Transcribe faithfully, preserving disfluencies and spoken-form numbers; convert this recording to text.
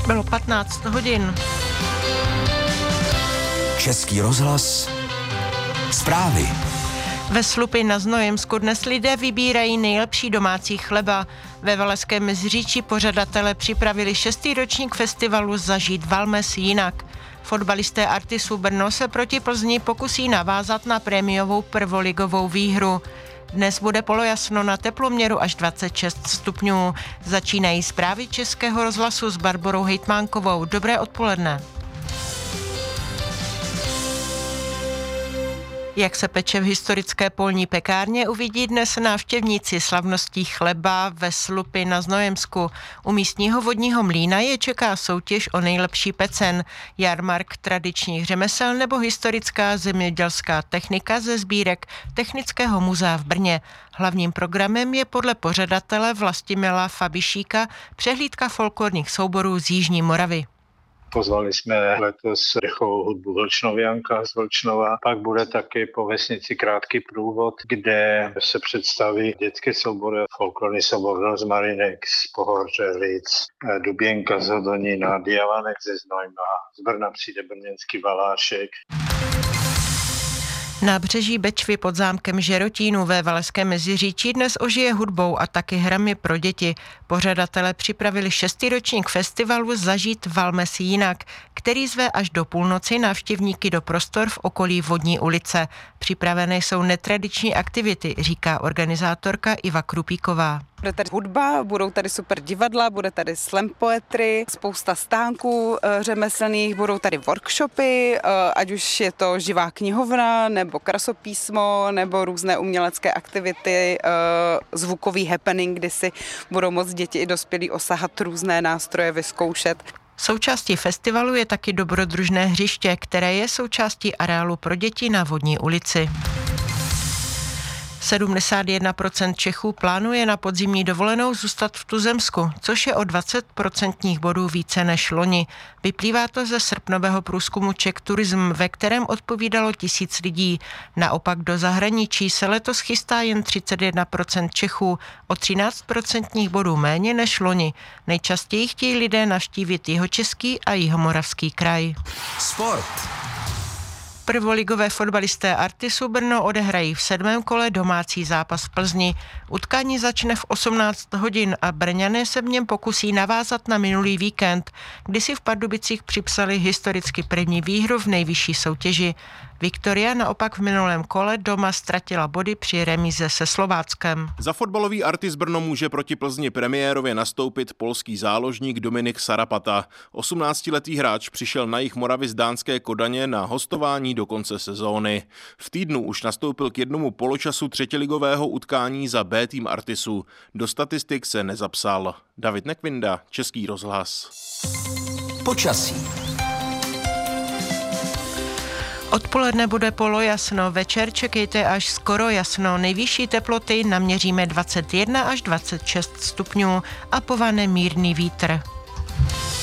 Bylo patnáct hodin. Český rozhlas. Zprávy. Ve Slupi na Znojemsku dnes lidé vybírají nejlepší domácí chleba. Ve Valašském Meziříčí pořadatelé připravili šestý ročník festivalu Zažít Valmes jinak. Fotbalisté Artisu Brno se proti Plzni pokusí navázat na prémiovou prvoligovou výhru. Dnes bude polojasno, na teploměru až dvacet šest stupňů. Začínají zprávy Českého rozhlasu s Barborou Hejtmánkovou. Dobré odpoledne. Jak se peče v historické polní pekárně, uvidí dnes návštěvníci slavností chleba ve Slupi na Znojemsku. U místního vodního mlýna je čeká soutěž o nejlepší pecen, jarmark tradičních řemesel nebo historická zemědělská technika ze sbírek Technického muzea v Brně. Hlavním programem je podle pořadatele Vlastimila Fabišíka přehlídka folklorních souborů z Jižní Moravy. Pozvali jsme letos dechovou hudbu Vlčnovianka z Vlčnova. Pak bude taky po vesnici krátký průvod, kde se představí dětské soubory, folklorní soubor Rozmarinek z Pohořelic, Duběnka z Hodonína, Diavanek ze Znojma, z Brna přijde brněnský Valášek. Nábřeží Bečvy pod zámkem Žerotínu ve Valašském Meziříčí dnes ožije hudbou a taky hrami pro děti. Pořadatelé připravili šestý ročník festivalu Zažít Valmes jinak, který zve až do půlnoci návštěvníky do prostor v okolí Vodní ulice. Připravené jsou netradiční aktivity, říká organizátorka Iva Krupíková. Bude tady hudba, budou tady super divadla, bude tady slam poetry, spousta stánků e, řemeslných, budou tady workshopy, e, ať už je to živá knihovna, nebo krasopísmo, nebo různé umělecké aktivity, e, zvukový happening, kdy si budou moct děti i dospělí osahat různé nástroje, vyzkoušet. Součástí festivalu je taky dobrodružné hřiště, které je součástí areálu pro děti na Vodní ulici. sedmdesát jedna procent Čechů plánuje na podzimní dovolenou zůstat v tuzemsku, což je o dvacet procentních bodů více než loni. Vyplývá to ze srpnového průzkumu Czech Tourism, ve kterém odpovídalo tisíc lidí. Naopak do zahraničí se letos chystá jen třicet jedna procent Čechů, o třináct procentních bodů méně než loni. Nejčastěji chtějí lidé navštívit Jihočeský a Jihomoravský kraj. Sport. Prvoligové fotbalisté Artisu Brno odehrají v sedmém kole domácí zápas v Plzni. Utkání začne v osmnáct hodin a Brňané se v něm pokusí navázat na minulý víkend, kdy si v Pardubicích připsali historicky první výhru v nejvyšší soutěži. Viktoria naopak v minulém kole doma ztratila body při remíze se Slováckem. Za fotbalový Artis Brno může proti Plzni premiérově nastoupit polský záložník Dominik Sarapata. osmnáctiletý hráč přišel na jih Moravy z dánské Kodaně na hostování do konce sezóny. V týdnu už nastoupil k jednomu poločasu třetiligového utkání za B tým Artisu. Do statistik se nezapsal. David Nekvinda, Český rozhlas. Počasí. Odpoledne bude polojasno, večer čekejte až skoro jasno. Nejvyšší teploty naměříme dvacet jedna až dvacet šest stupňů a povane mírný vítr.